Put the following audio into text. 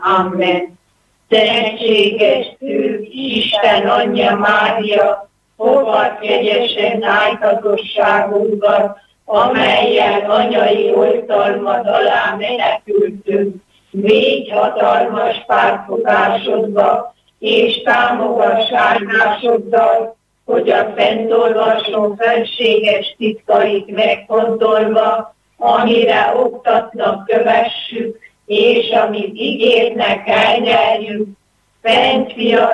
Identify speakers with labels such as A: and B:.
A: Amen. Szentséges Szűk Isten Anyja Mária, fogad kegyesen áldozatosságunkat, amellyel anyai oltalmad alá menekültünk. Védj hatalmas pártfogásodba, és támogass áldásoddal, hogy a fennolvasó felséges titkait megfontolva, amire oktatnak, kövessük, és amit ígérnek, elnyerjük. Szent Fia